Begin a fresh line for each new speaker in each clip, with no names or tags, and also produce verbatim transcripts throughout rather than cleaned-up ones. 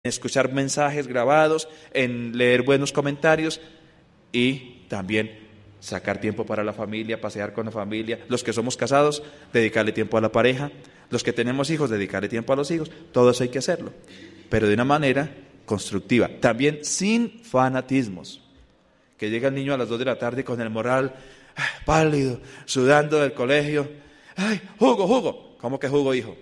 escuchar mensajes grabados, en leer buenos comentarios y también sacar tiempo para la familia, pasear con la familia. Los que somos casados, dedicarle tiempo a la pareja. Los que tenemos hijos, dedicarle tiempo a los hijos. Todo eso hay que hacerlo, pero de una manera constructiva. También sin fanatismos. Que llega el niño a las dos de la tarde con el moral pálido, sudando del colegio. ¡Ay, jugo, jugo! ¿Cómo que jugo, hijo?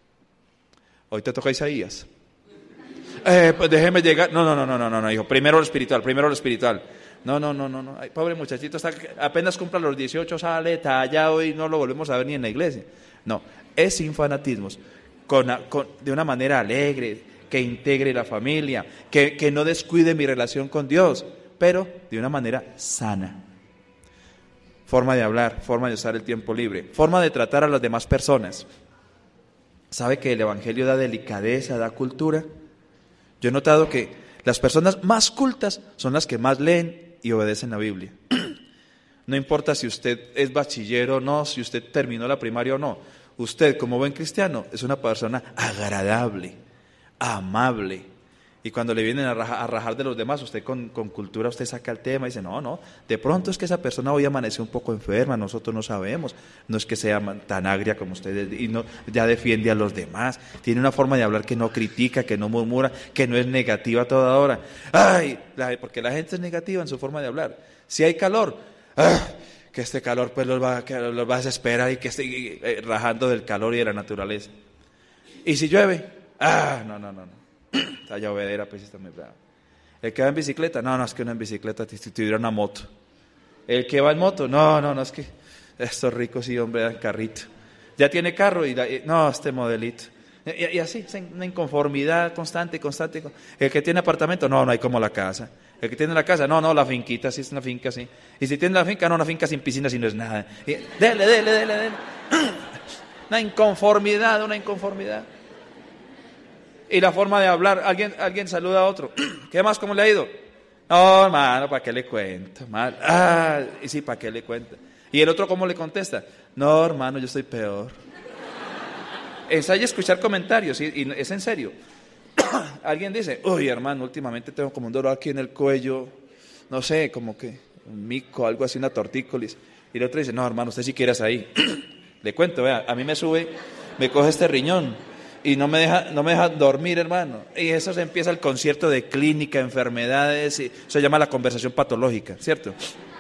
Hoy te toca Isaías. Eh, pues déjeme llegar. No, no, no, no, no, no, hijo. Primero lo espiritual, primero lo espiritual. No, no, no, no, no. Ay, pobre muchachito, está, apenas cumpla los dieciocho, sale tallado y no lo volvemos a ver ni en la iglesia. No, es sin fanatismos, con, con, de una manera alegre, que integre la familia, que, que no descuide mi relación con Dios, pero de una manera sana. Forma de hablar, forma de usar el tiempo libre, forma de tratar a las demás personas. ¿Sabe que el Evangelio da delicadeza, da cultura? Yo he notado que las personas más cultas son las que más leen y obedecen la Biblia. No importa si usted es bachiller o no, si usted terminó la primaria o no. Usted, como buen cristiano, es una persona agradable, amable. Y cuando le vienen a rajar, a rajar de los demás, usted con, con cultura, usted saca el tema y dice, no, no, de pronto es que esa persona hoy amaneció un poco enferma, nosotros no sabemos, no es que sea tan agria como usted, y no, ya defiende a los demás, tiene una forma de hablar que no critica, que no murmura, que no es negativa a toda hora. Ay, la, porque la gente es negativa en su forma de hablar. Si hay calor, ah, que este calor pues los va, que los va a desesperar y que esté eh, rajando del calor y de la naturaleza. Y si llueve, ah, no, no, no, no. Esta llovedera pues está muy brava. El que va en bicicleta, no, no, es que uno en bicicleta si tuviera una moto. El que va en moto, no, no, no, es que estos ricos sí, hombre, dan carrito. Ya tiene carro y, la, y no, este modelito. Y, y así, una inconformidad constante, constante. El que tiene apartamento, no, no hay como la casa. El que tiene la casa, no, no, la finquita, sí es una finca, sí. Y si tiene la finca, no, una finca sin piscina, si no es nada. Y, dele, dele, dele, dele. Una inconformidad, una inconformidad. Y la forma de hablar, alguien, alguien saluda a otro. ¿Qué más? ¿Cómo le ha ido? No, hermano, ¿para qué le cuento? Mal. Ah, y sí, ¿para qué le cuento? Y el otro, ¿cómo le contesta? No, hermano, yo estoy peor. Ensaya escuchar comentarios, y, y es en serio. Alguien dice, uy, hermano, últimamente tengo como un dolor aquí en el cuello, no sé, como que un mico, algo así, una tortícolis. Y el otro dice, no, hermano, usted si quieras ahí. Le cuento, vea, a mí me sube, me coge este riñón. Y no me deja, no me deja dormir, hermano. Y eso se empieza el concierto de clínica, enfermedades, y eso se llama la conversación patológica, ¿cierto?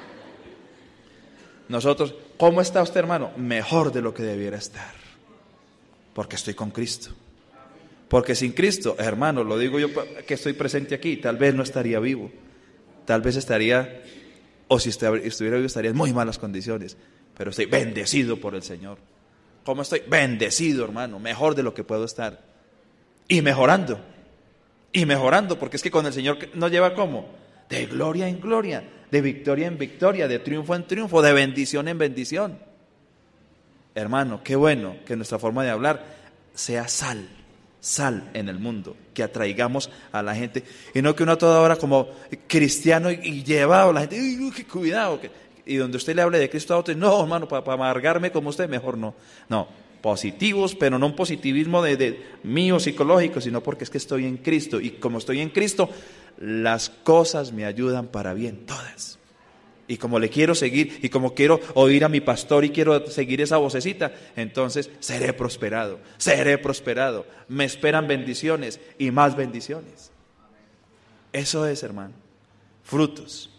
Nosotros, ¿cómo está usted, hermano? Mejor de lo que debiera estar. Porque estoy con Cristo. Porque sin Cristo, hermano, lo digo yo que estoy presente aquí, tal vez no estaría vivo. Tal vez estaría, o si estuviera vivo, estaría en muy malas condiciones. Pero estoy bendecido por el Señor. ¿Cómo estoy? Bendecido, hermano, mejor de lo que puedo estar. Y mejorando, y mejorando, porque es que con el Señor nos lleva ¿cómo? De gloria en gloria, de victoria en victoria, de triunfo en triunfo, de bendición en bendición. Hermano, qué bueno que nuestra forma de hablar sea sal, sal en el mundo, que atraigamos a la gente, y no que uno a toda hora como cristiano y, y llevado a la gente, uy, qué cuidado, que... Y donde usted le hable de Cristo a otro, no, hermano, para, para amargarme como usted, mejor no. No, positivos, pero no un positivismo de, de mío psicológico, sino porque es que estoy en Cristo. Y como estoy en Cristo, las cosas me ayudan para bien, todas. Y como le quiero seguir, y como quiero oír a mi pastor y quiero seguir esa vocecita, entonces seré prosperado, seré prosperado. Me esperan bendiciones y más bendiciones. Eso es, hermano, frutos.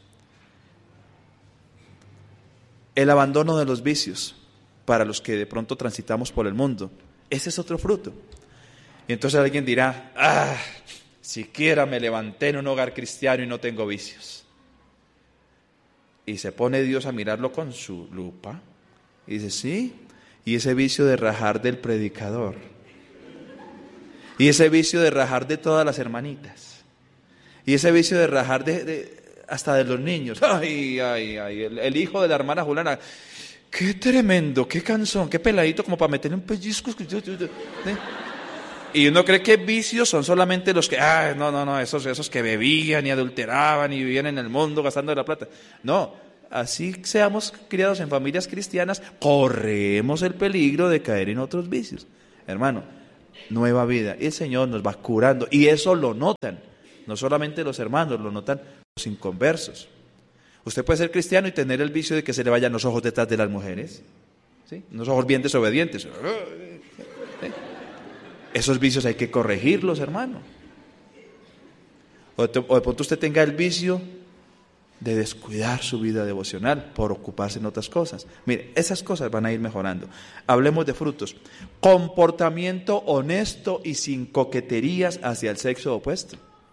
El abandono de los vicios para los que de pronto transitamos por el mundo. Ese es otro fruto. Y entonces alguien dirá, ah, siquiera me levanté en un hogar cristiano y no tengo vicios. Y se pone Dios a mirarlo con su lupa y dice, sí, y ese vicio de rajar del predicador. Y ese vicio de rajar de todas las hermanitas. Y ese vicio de rajar de... de hasta de los niños. Ay, ay, ay, el, el hijo de la hermana Juliana. Qué tremendo, qué cansón, qué peladito como para meterle un pellizco. Y uno cree que vicios son solamente los que, ah, no, no, no, esos, esos que bebían y adulteraban y vivían en el mundo gastando la plata. No, así seamos criados en familias cristianas, corremos el peligro de caer en otros vicios. Hermano, nueva vida. Y el Señor nos va curando. Y eso lo notan, no solamente los hermanos, lo notan los inconversos. Usted puede ser cristiano y tener el vicio de que se le vayan los ojos detrás de las mujeres, ¿sí? Unos ojos bien desobedientes. Esos vicios hay que corregirlos, hermano. O de, o de pronto usted tenga el vicio de descuidar su vida devocional por ocuparse en otras cosas. Mire, esas cosas van a ir mejorando. Hablemos de frutos. Comportamiento honesto y sin coqueterías hacia el sexo opuesto.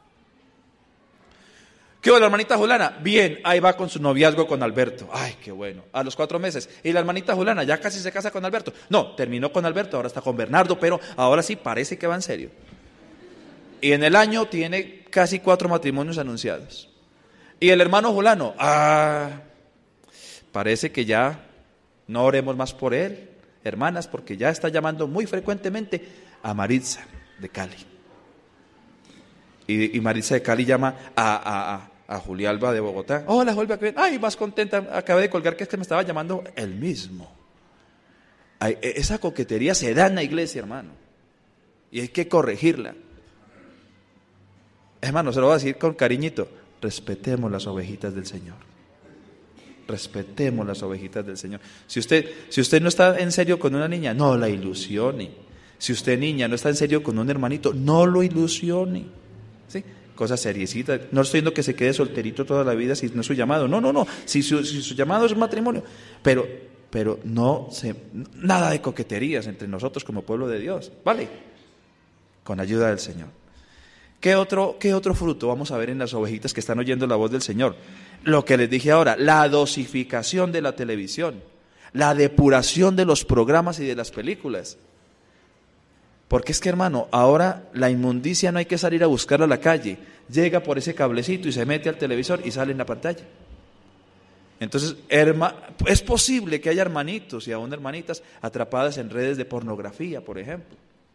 ¿Qué hubo la hermanita Julana? Bien, ahí va con su noviazgo con Alberto. Ay, qué bueno. A los cuatro meses. ¿Y la hermanita Julana ya casi se casa con Alberto? No, terminó con Alberto, ahora está con Bernardo, pero ahora sí parece que va en serio. Y en el año tiene casi cuatro matrimonios anunciados. Y el hermano Julano, ah, parece que ya no oremos más por él, hermanas, porque ya está llamando muy frecuentemente a Maritza de Cali. Y, y Maritza de Cali llama a, a, a, a Julialba de Bogotá. Hola, Julialba, ay, más contenta, acabé de colgar que este me estaba llamando el mismo. Ay, esa coquetería se da en la iglesia, hermano, y hay que corregirla. Hermano, se lo voy a decir con cariñito. Respetemos las ovejitas del Señor. Respetemos las ovejitas del Señor. Si usted, si usted no está en serio con una niña, no la ilusione. Si usted, niña, no está en serio con un hermanito, no lo ilusione. ¿Sí? Cosas seriecitas. No estoy diciendo que se quede solterito toda la vida si no es su llamado. No, no, no. Si su, si su llamado es un matrimonio. Pero, pero no se, nada de coqueterías entre nosotros como pueblo de Dios. ¿Vale? Con ayuda del Señor. ¿Qué otro, ¿Qué otro fruto vamos a ver en las ovejitas que están oyendo la voz del Señor? Lo que les dije ahora, la dosificación de la televisión, la depuración de los programas y de las películas. Porque es que, hermano, ahora la inmundicia no hay que salir a buscarla a la calle, llega por ese cablecito y se mete al televisor y sale en la pantalla. Entonces, herma, es posible que haya hermanitos y aún hermanitas atrapadas en redes de pornografía, por ejemplo.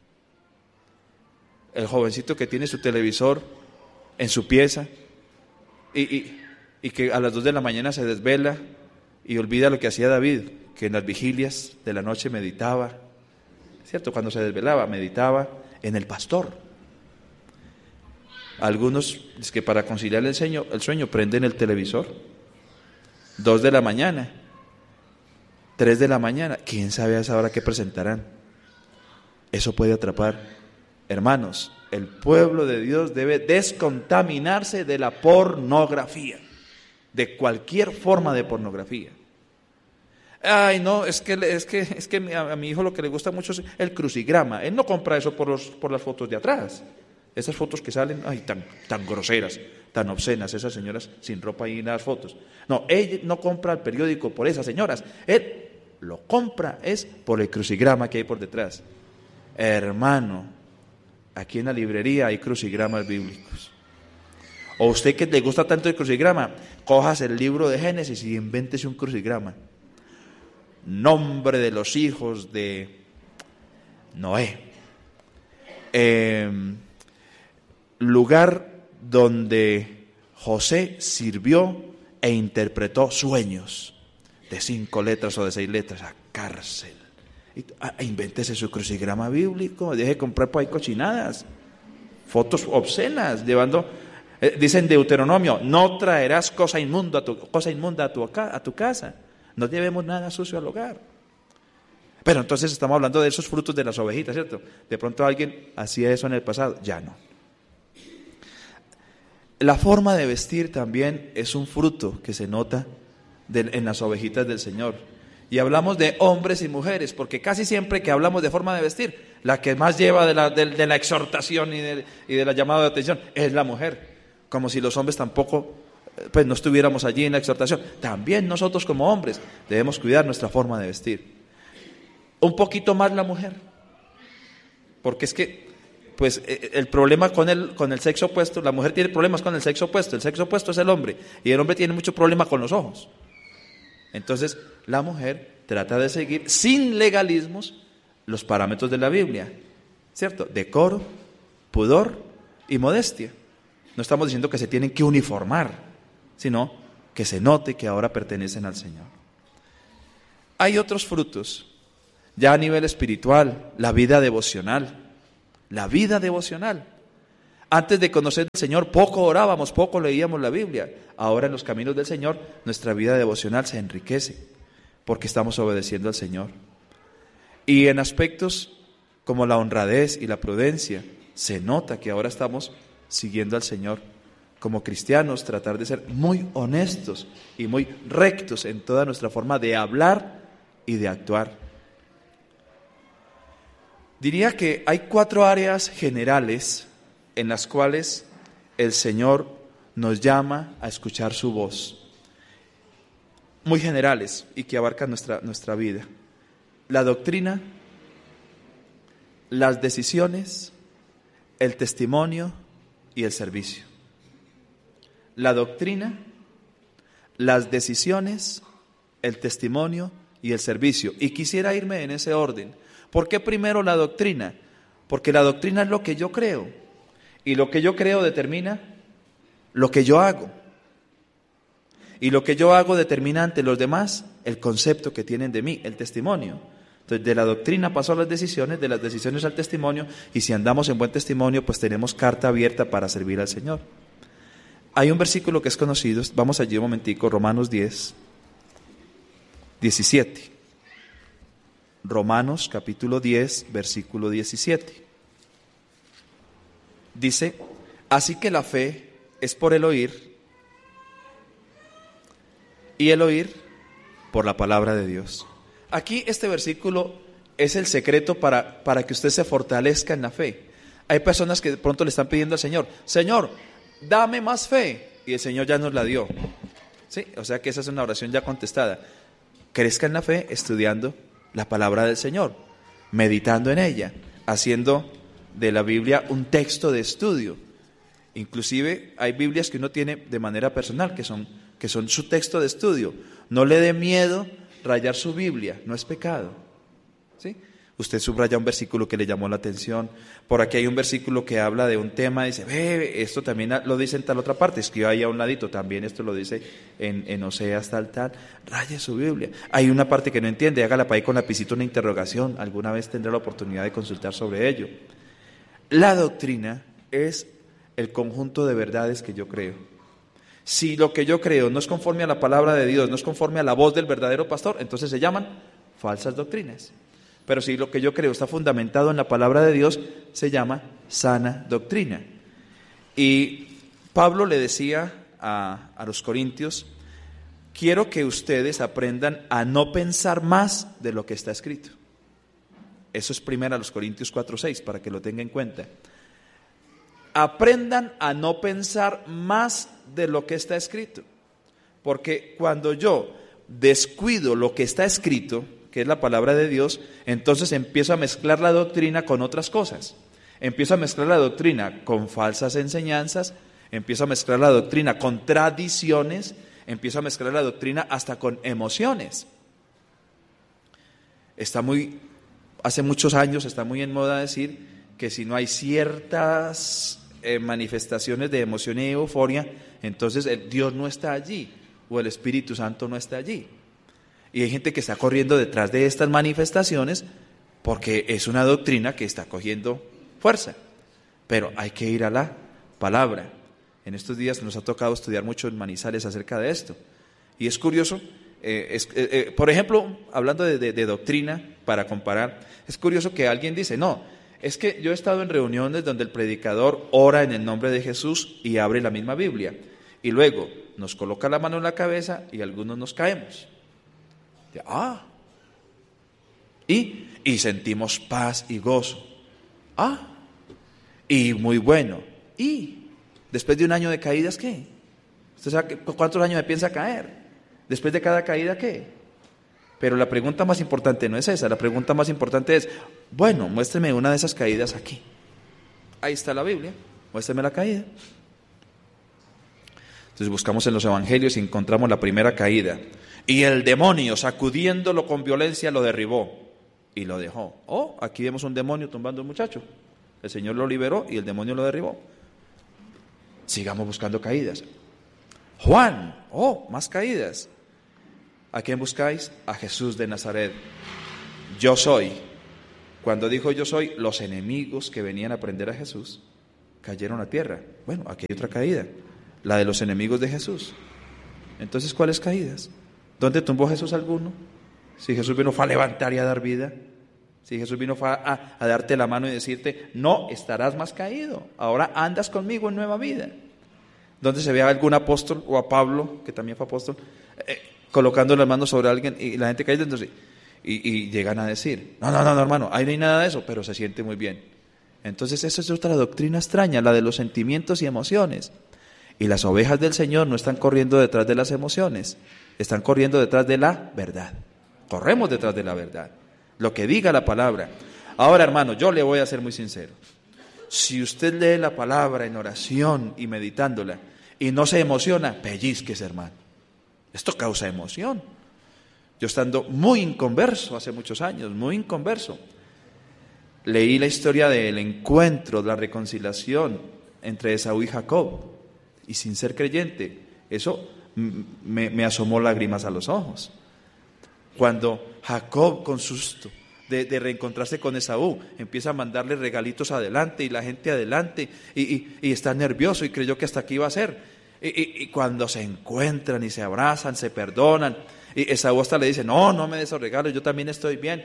El jovencito que tiene su televisor en su pieza y, y, y que a las dos de la mañana se desvela y olvida lo que hacía David, que en las vigilias de la noche meditaba, ¿cierto? Cuando se desvelaba, meditaba en el pastor. Algunos es que para conciliar el sueño, el sueño prenden el televisor, dos de la mañana, tres de la mañana, quién sabe a esa hora qué presentarán. Eso puede atrapar. Hermanos, el pueblo de Dios debe descontaminarse de la pornografía, de cualquier forma de pornografía. Ay, no, es que, es que, es que a mi hijo lo que le gusta mucho es el crucigrama. Él no compra eso por, los, por las fotos de atrás. Esas fotos que salen, ay, tan, tan groseras, tan obscenas, esas señoras sin ropa y en las fotos. No, él no compra el periódico por esas señoras. Él lo compra es por el crucigrama que hay por detrás. Hermano, aquí en la librería hay crucigramas bíblicos. O usted que le gusta tanto el crucigrama, cojas el libro de Génesis y invéntese un crucigrama. Nombre de los hijos de Noé. Eh, lugar donde José sirvió e interpretó sueños de cinco letras o de seis letras. A cárcel. Ah, invéntese su crucigrama bíblico, deje de comprar por ahí cochinadas, fotos obscenas, llevando, eh, dicen Deuteronomio, no traerás cosa inmunda a tu, cosa inmunda a tu, a tu casa, no llevemos nada sucio al hogar. Pero entonces estamos hablando de esos frutos de las ovejitas, ¿cierto? De pronto alguien hacía eso en el pasado, ya no. La forma de vestir también es un fruto que se nota de, en las ovejitas del Señor. Y hablamos de hombres y mujeres, porque casi siempre que hablamos de forma de vestir, la que más lleva de la, de, de la exhortación y de, y de la llamada de atención es la mujer. Como si los hombres tampoco, pues no estuviéramos allí en la exhortación. También nosotros como hombres debemos cuidar nuestra forma de vestir. Un poquito más la mujer, porque es que, pues el problema con el, con el sexo opuesto, la mujer tiene problemas con el sexo opuesto, el sexo opuesto es el hombre, y el hombre tiene mucho problema con los ojos. Entonces, la mujer trata de seguir sin legalismos los parámetros de la Biblia, ¿cierto? Decoro, pudor y modestia. No estamos diciendo que se tienen que uniformar, sino que se note que ahora pertenecen al Señor. Hay otros frutos, ya a nivel espiritual, la vida devocional. la vida devocional. Antes de conocer al Señor, poco orábamos, poco leíamos la Biblia. Ahora en los caminos del Señor, nuestra vida devocional se enriquece porque estamos obedeciendo al Señor. Y en aspectos como la honradez y la prudencia, se nota que ahora estamos siguiendo al Señor. Como cristianos, tratar de ser muy honestos y muy rectos en toda nuestra forma de hablar y de actuar. Diría que hay cuatro áreas generales en las cuales el Señor nos llama a escuchar su voz. Muy generales y que abarcan nuestra, nuestra vida. La doctrina, las decisiones, el testimonio y el servicio. La doctrina, las decisiones, el testimonio y el servicio. Y quisiera irme en ese orden. ¿Por qué primero la doctrina? Porque la doctrina es lo que yo creo. Y lo que yo creo determina lo que yo hago. Y lo que yo hago determina ante los demás el concepto que tienen de mí, el testimonio. Entonces, de la doctrina paso a las decisiones, de las decisiones al testimonio, y si andamos en buen testimonio, pues tenemos carta abierta para servir al Señor. Hay un versículo que es conocido, vamos allí un momentico, Romanos diez, diecisiete. Romanos capítulo diez, versículo diecisiete. Dice, así que la fe es por el oír, y el oír por la palabra de Dios. Aquí este versículo es el secreto para, para que usted se fortalezca en la fe. Hay personas que de pronto le están pidiendo al Señor, Señor, dame más fe, y el Señor ya nos la dio. ¿Sí? O sea que esa es una oración ya contestada. Crezca en la fe estudiando la palabra del Señor, meditando en ella, haciendo de la Biblia un texto de estudio. Inclusive hay Biblias que uno tiene de manera personal, que son, que son su texto de estudio. No le dé miedo rayar su Biblia, no es pecado. ¿Sí? Usted subraya un versículo que le llamó la atención. Por aquí hay un versículo que habla de un tema, dice, ve, esto también lo dice en tal otra parte, escriba ahí a un ladito, también esto lo dice en, en Oseas tal, tal, raye su Biblia. Hay una parte que no entiende, hágala para ahí con lapicito una interrogación, alguna vez tendrá la oportunidad de consultar sobre ello. La doctrina es el conjunto de verdades que yo creo. Si lo que yo creo no es conforme a la palabra de Dios, no es conforme a la voz del verdadero pastor, entonces se llaman falsas doctrinas. Pero si lo que yo creo está fundamentado en la palabra de Dios, se llama sana doctrina. Y Pablo le decía a, a los corintios, quiero que ustedes aprendan a no pensar más de lo que está escrito. Eso es primero a los Corintios cuatro seis, para que lo tenga en cuenta. Aprendan a no pensar más de lo que está escrito. Porque cuando yo descuido lo que está escrito, que es la palabra de Dios, entonces empiezo a mezclar la doctrina con otras cosas. Empiezo a mezclar la doctrina con falsas enseñanzas, empiezo a mezclar la doctrina con tradiciones, empiezo a mezclar la doctrina hasta con emociones. Está muy, hace muchos años está muy en moda decir que si no hay ciertas eh, manifestaciones de emoción y euforia, entonces el Dios no está allí o el Espíritu Santo no está allí. Y hay gente que está corriendo detrás de estas manifestaciones porque es una doctrina que está cogiendo fuerza. Pero hay que ir a la palabra. En estos días nos ha tocado estudiar mucho en Manizales acerca de esto. Y es curioso, eh, es, eh, eh, por ejemplo, hablando de, de, de doctrina, para comparar, es curioso que alguien dice, no, es que yo he estado en reuniones donde el predicador ora en el nombre de Jesús y abre la misma Biblia. Y luego nos coloca la mano en la cabeza y algunos nos caemos. Ah, y, y sentimos paz y gozo. Ah, y muy bueno. Y después de un año de caídas, ¿qué? ¿Usted sabe cuántos años me piensa caer? Después de cada caída, ¿qué? Pero la pregunta más importante no es esa. La pregunta más importante es, bueno, muéstreme una de esas caídas aquí. Ahí está la Biblia, muéstreme la caída. Entonces buscamos en los evangelios y encontramos la primera caída. Y el demonio, sacudiéndolo con violencia, lo derribó y lo dejó. Oh, aquí vemos un demonio tumbando a un muchacho. El Señor lo liberó y el demonio lo derribó. Sigamos buscando caídas. Juan, oh, más caídas. ¿A quién buscáis? A Jesús de Nazaret. Yo soy Cuando dijo yo soy, los enemigos que venían a prender a Jesús cayeron a tierra. Bueno, aquí hay otra caída, la de los enemigos de Jesús. Entonces, ¿cuáles caídas? ¿Dónde tumbó Jesús alguno? Si Jesús vino fue a levantar y a dar vida. Si Jesús vino fue a, a darte la mano y decirte, no estarás más caído, ahora andas conmigo en nueva vida. ¿Dónde se ve a algún apóstol o a Pablo, que también fue apóstol, eh, colocando las manos sobre alguien y la gente cae dentro? Y, y llegan a decir, no, no, no, no, hermano, ahí no hay nada de eso, pero se siente muy bien. Entonces esa es otra doctrina extraña, la de los sentimientos y emociones. Y las ovejas del Señor no están corriendo detrás de las emociones, están corriendo detrás de la verdad. Corremos detrás de la verdad, lo que diga la palabra. Ahora, hermano, yo le voy a ser muy sincero. Si usted lee la palabra en oración y meditándola y no se emociona, pellizques, hermano. Esto causa emoción. Yo estando muy inconverso hace muchos años, muy inconverso, leí la historia del encuentro, de la reconciliación entre Esaú y Jacob, y sin ser creyente, eso me, me asomó lágrimas a los ojos. Cuando Jacob, con susto de, de reencontrarse con Esaú, empieza a mandarle regalitos adelante y la gente adelante, y, y, y está nervioso y creyó que hasta aquí iba a ser. Y, y, y cuando se encuentran y se abrazan, se perdonan, y Esaú hasta le dice, no, no me des esos regalos, yo también estoy bien.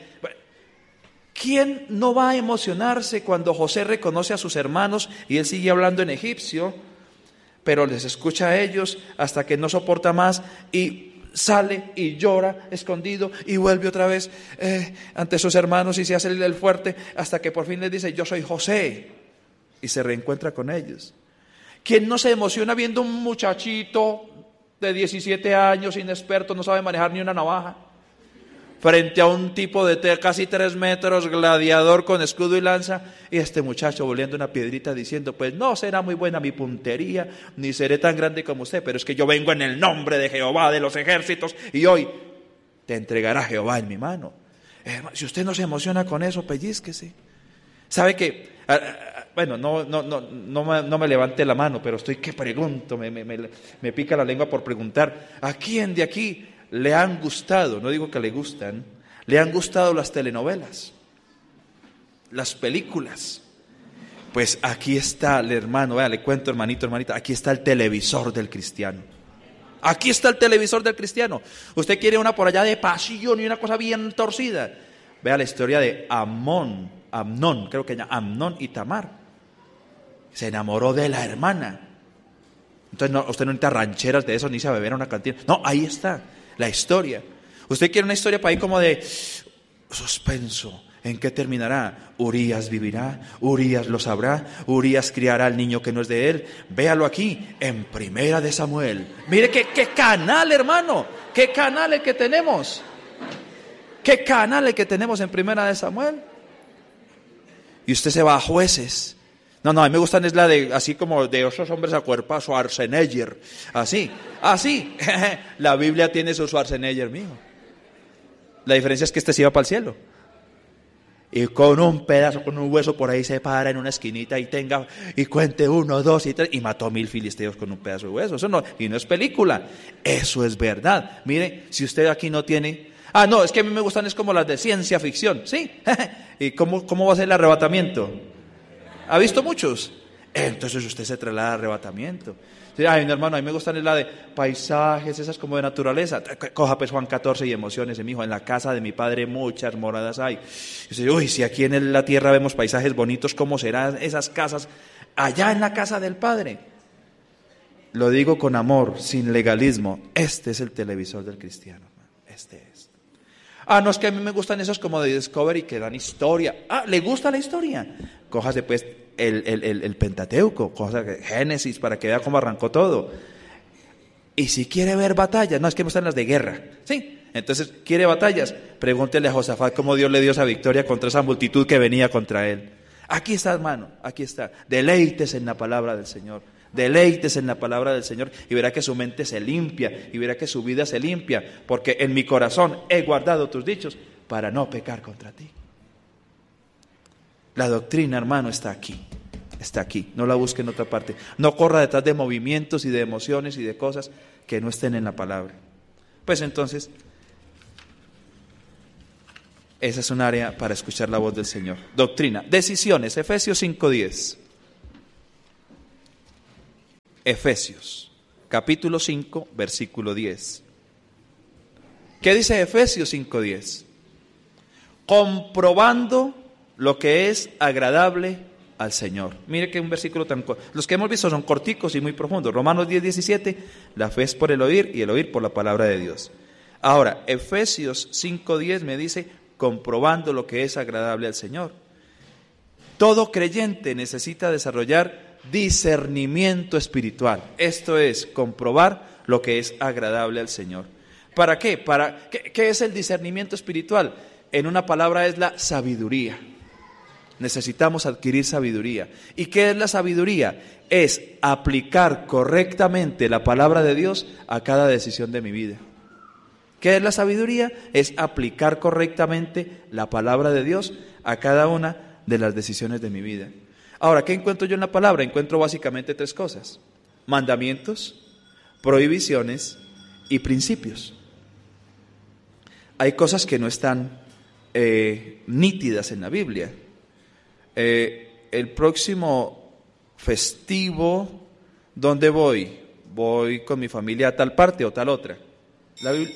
¿Quién no va a emocionarse cuando José reconoce a sus hermanos y él sigue hablando en egipcio, pero les escucha a ellos hasta que no soporta más y sale y llora escondido y vuelve otra vez eh, ante sus hermanos y se hace el fuerte hasta que por fin les dice, yo soy José, y se reencuentra con ellos? ¿Quién no se emociona viendo un muchachito de diecisiete años, inexperto, no sabe manejar ni una navaja, frente a un tipo de te- casi tres metros, gladiador con escudo y lanza, y este muchacho volviendo una piedrita diciendo, pues no será muy buena mi puntería, ni seré tan grande como usted, pero es que yo vengo en el nombre de Jehová de los ejércitos, y hoy te entregará Jehová en mi mano? Eh, si usted no se emociona con eso, pellizquese. ¿Sabe qué? Ah, ah, bueno, no, no, no, no, me, no me levante la mano, pero estoy que pregunto, me, me, me, me pica la lengua por preguntar, ¿a quién de aquí le han gustado, no digo que le gustan, le han gustado las telenovelas, las películas? Pues aquí está el hermano, vea, le cuento, hermanito, hermanita, aquí está el televisor del cristiano. Aquí está el televisor del cristiano. Usted quiere una por allá de pasión y una cosa bien torcida. Vea la historia de Amón, Amnón, creo que ya, Amnón y Tamar. Se enamoró de la hermana. Entonces no, usted no necesita rancheras de eso, ni se va a beber a una cantina. No, ahí está la historia. Usted quiere una historia para ahí como de suspenso. ¿En qué terminará? Urías vivirá, Urías lo sabrá, Urías criará al niño que no es de él. Véalo aquí, en Primera de Samuel. Mire qué, qué canal, hermano, qué canal el que tenemos. Qué canal el que tenemos en Primera de Samuel. Y usted se va a Jueces. No, no, a mí me gustan es la de, así como de esos hombres a cuerpazo, Schwarzenegger, así, así. La Biblia tiene su Schwarzenegger, mijo. La diferencia es que este se iba para el cielo. Y con un pedazo, con un hueso por ahí se para en una esquinita y tenga, y cuente uno, dos y tres, y mató mil filisteos con un pedazo de hueso. Eso no, y no es película, eso es verdad. Mire, si usted aquí no tiene, ah, no, es que a mí me gustan es como las de ciencia ficción, ¿sí? ¿Y cómo, cómo va a ser el arrebatamiento? ¿Ha visto muchos? Entonces usted se traslada al arrebatamiento. Ay, mi hermano, a mí me gustan es la de paisajes, esas como de naturaleza. Coja pues Juan catorce y emociones, mi hijo. En la casa de mi padre muchas moradas hay. Y dice, uy, si aquí en la tierra vemos paisajes bonitos, ¿cómo serán esas casas allá en la casa del Padre? Lo digo con amor, sin legalismo. Este es el televisor del cristiano. Este es. Ah, no, es que a mí me gustan esos como de Discovery que dan historia. Ah, ¿le gusta la historia? Cójase pues el, el, el, el Pentateuco, cójase Génesis para que vea cómo arrancó todo. Y si quiere ver batallas, no, es que me gustan las de guerra, ¿sí? Entonces, ¿quiere batallas? Pregúntele a Josafat cómo Dios le dio esa victoria contra esa multitud que venía contra él. Aquí está, hermano, aquí está. Deleítese en la palabra del Señor. Deleites en la palabra del Señor y verá que su mente se limpia y verá que su vida se limpia, porque en mi corazón he guardado tus dichos para no pecar contra ti. La doctrina, hermano, está aquí, está aquí, no la busque en otra parte. No corra detrás de movimientos y de emociones y de cosas que no estén en la palabra. Pues entonces, Esa es un área para escuchar la voz del Señor. Doctrina, decisiones, Efesios cinco diez. Efesios, capítulo cinco, versículo diez. ¿Qué dice Efesios cinco diez? Comprobando lo que es agradable al Señor. Mire que un versículo tan corto. Los que hemos visto son corticos y muy profundos. Romanos diez diecisiete, la fe es por el oír y el oír por la palabra de Dios. Ahora, Efesios cinco diez me dice, comprobando lo que es agradable al Señor. Todo creyente necesita desarrollar discernimiento espiritual. Esto es, comprobar lo que es agradable al Señor. ¿Para qué? Para, ¿qué, qué es el discernimiento espiritual? En una palabra es la sabiduría. Necesitamos adquirir sabiduría. ¿Y qué es la sabiduría? Es aplicar correctamente la palabra de Dios a cada decisión de mi vida. ¿Qué es la sabiduría? Es aplicar correctamente la palabra de Dios a cada una de las decisiones de mi vida. Ahora, ¿qué encuentro yo en la palabra? Encuentro básicamente tres cosas: mandamientos, prohibiciones y principios. Hay cosas que no están eh, nítidas en la Biblia. Eh, el próximo festivo, ¿dónde voy? Voy con mi familia a tal parte o tal otra. La Biblia,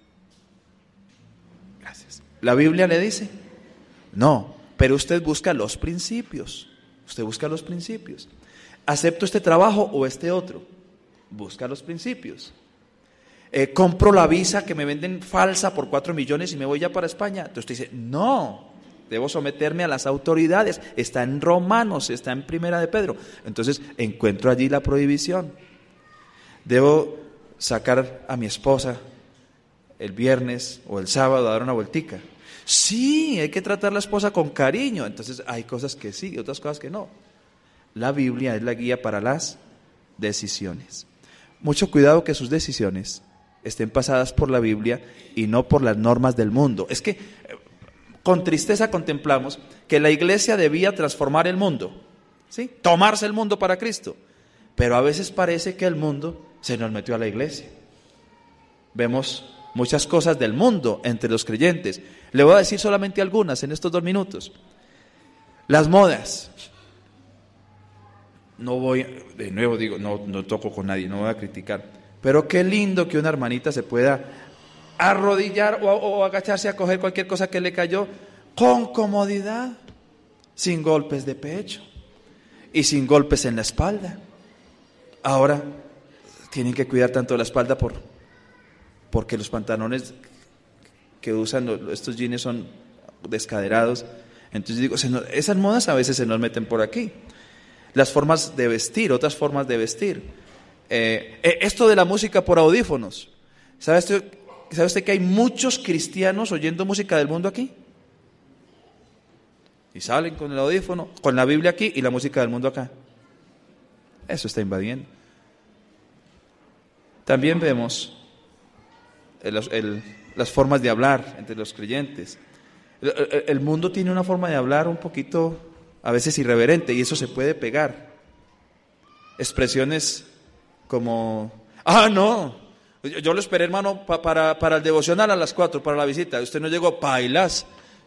gracias. ¿La Biblia le dice? No, pero usted busca los principios. Usted busca los principios. ¿Acepto este trabajo o este otro? Busca los principios. Eh, ¿Compro la visa que me venden falsa por cuatro millones y me voy ya para España? Entonces usted dice, no, debo someterme a las autoridades. Está en Romanos, está en Primera de Pedro. Entonces encuentro allí la prohibición. Debo sacar a mi esposa el viernes o el sábado a dar una vueltica. Sí, hay que tratar a la esposa con cariño. Entonces hay cosas que sí y otras cosas que no. La Biblia es la guía para las decisiones. Mucho cuidado que sus decisiones estén pasadas por la Biblia y no por las normas del mundo. Es que con tristeza contemplamos que la iglesia debía transformar el mundo, ¿sí? Tomarse el mundo para Cristo. Pero a veces parece que el mundo se nos metió a la iglesia. Vemos muchas cosas del mundo entre los creyentes. Le voy a decir solamente algunas en estos dos minutos. Las modas. No voy, de nuevo digo, no, no toco con nadie, no voy a criticar. Pero qué lindo que una hermanita se pueda arrodillar o, o agacharse a coger cualquier cosa que le cayó con comodidad, sin golpes de pecho y sin golpes en la espalda. Ahora tienen que cuidar tanto la espalda por, porque los pantalones que usan estos jeans son descaderados. Entonces digo, se nos, esas modas a veces se nos meten por aquí. Las formas de vestir, otras formas de vestir. Eh, esto de la música por audífonos. ¿Sabe usted, ¿Sabe usted que hay muchos cristianos oyendo música del mundo aquí? Y salen con el audífono, con la Biblia aquí y la música del mundo acá. Eso está invadiendo. También vemos el, el, las formas de hablar entre los creyentes. El, el, el mundo tiene una forma de hablar un poquito, a veces irreverente, y eso se puede pegar. Expresiones como, ah, no, yo, yo lo esperé, hermano, pa, para, para el devocional a las cuatro, para la visita. Usted no llegó, pailas.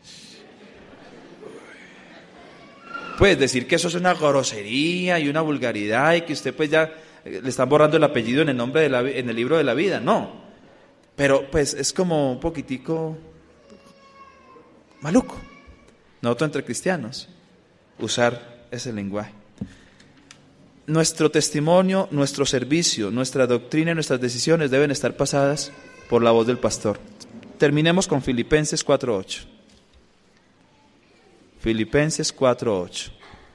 Pues decir que eso es una grosería y una vulgaridad y que usted pues ya le están borrando el apellido en el nombre de la, en el libro de la vida, no. Pero pues es como un poquitico maluco, noto entre cristianos, usar ese lenguaje. Nuestro testimonio, nuestro servicio, nuestra doctrina y nuestras decisiones deben estar pasadas por la voz del pastor. Terminemos con Filipenses cuatro ocho. Filipenses cuatro ocho.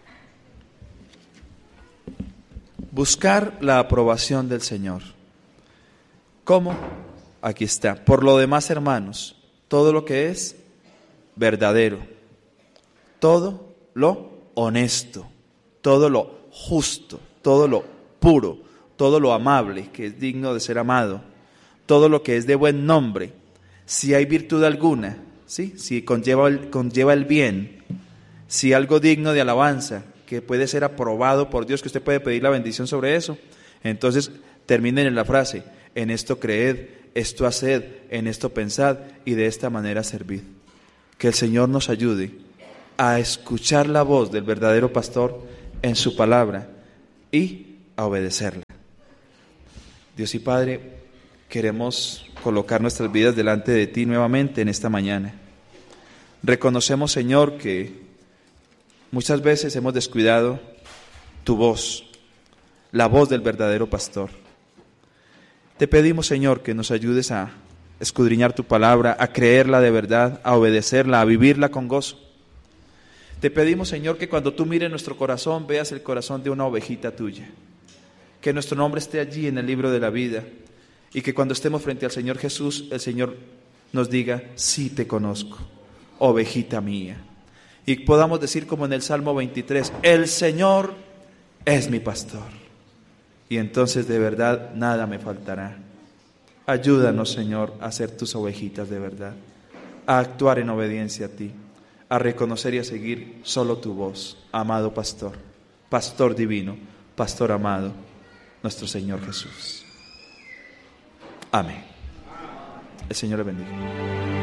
Buscar la aprobación del Señor. ¿Cómo? Aquí está. Por lo demás, hermanos, todo lo que es verdadero, todo lo honesto, todo lo justo, todo lo puro, todo lo amable, que es digno de ser amado, todo lo que es de buen nombre, si hay virtud alguna, ¿sí? Si conlleva el, conlleva el bien, si algo digno de alabanza, que puede ser aprobado por Dios, que usted puede pedir la bendición sobre eso, entonces terminen en la frase, en esto creed, esto haced, en esto pensad y de esta manera servid. Que el Señor nos ayude a escuchar la voz del verdadero pastor en su palabra y a obedecerla. Dios y Padre, queremos colocar nuestras vidas delante de ti nuevamente en esta mañana. Reconocemos, Señor, que muchas veces hemos descuidado tu voz, la voz del verdadero pastor. Te pedimos, Señor, que nos ayudes a escudriñar tu palabra, a creerla de verdad, a obedecerla, a vivirla con gozo. Te pedimos, Señor, que cuando tú mires nuestro corazón, veas el corazón de una ovejita tuya. Que nuestro nombre esté allí en el libro de la vida y que cuando estemos frente al Señor Jesús, el Señor nos diga, sí te conozco, ovejita mía. Y podamos decir como en el Salmo veintitrés, el Señor es mi pastor. Y entonces de verdad nada me faltará. Ayúdanos, Señor, a ser tus ovejitas de verdad, a actuar en obediencia a ti, a reconocer y a seguir solo tu voz, amado pastor, pastor divino, pastor amado, nuestro Señor Jesús. Amén. El Señor le bendiga.